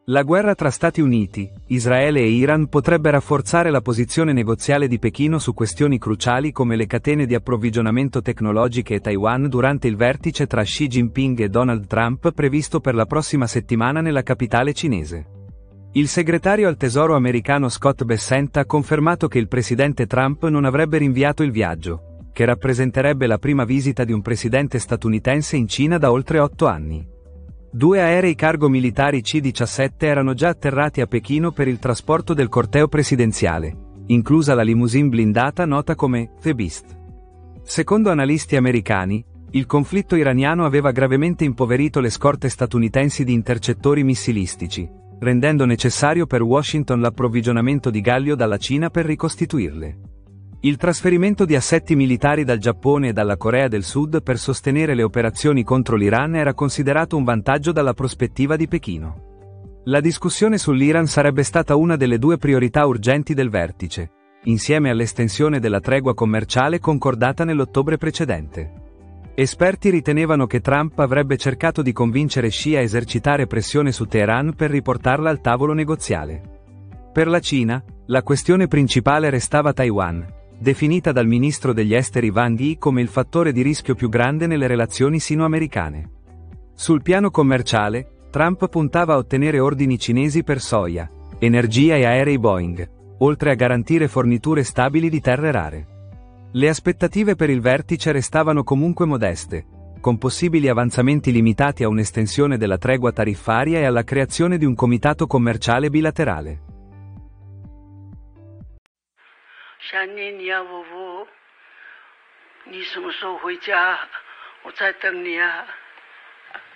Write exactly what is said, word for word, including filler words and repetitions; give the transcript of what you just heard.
La guerra tra Stati Uniti, Israele e Iran potrebbe rafforzare la posizione negoziale di Pechino su questioni cruciali come le catene di approvvigionamento tecnologiche e Taiwan durante il vertice tra Xi Jinping e Donald Trump previsto per la prossima settimana nella capitale cinese. Il segretario al Tesoro americano Scott Bessent ha confermato che il presidente Trump non avrebbe rinviato il viaggio, che rappresenterebbe la prima visita di un presidente statunitense in Cina da oltre otto anni. Due aerei cargo militari C diciassette erano già atterrati a Pechino per il trasporto del corteo presidenziale, inclusa la limousine blindata nota come The Beast. Secondo analisti americani, il conflitto iraniano aveva gravemente impoverito le scorte statunitensi di intercettori missilistici, rendendo necessario per Washington l'approvvigionamento di gallio dalla Cina per ricostituirle. Il trasferimento di assetti militari dal Giappone e dalla Corea del Sud per sostenere le operazioni contro l'Iran era considerato un vantaggio dalla prospettiva di Pechino. La discussione sull'Iran sarebbe stata una delle due priorità urgenti del vertice, insieme all'estensione della tregua commerciale concordata nell'ottobre precedente. Esperti ritenevano che Trump avrebbe cercato di convincere Xi a esercitare pressione su Teheran per riportarla al tavolo negoziale. Per la Cina, la questione principale restava Taiwan, definita dal ministro degli esteri Wang Yi come il fattore di rischio più grande nelle relazioni sino-americane. Sul piano commerciale, Trump puntava a ottenere ordini cinesi per soia, energia e aerei Boeing, oltre a garantire forniture stabili di terre rare. Le aspettative per il vertice restavano comunque modeste, con possibili avanzamenti limitati a un'estensione della tregua tariffaria e alla creazione di un comitato commerciale bilaterale. 想念你啊，伯父，你什么时候回家？我在等你啊。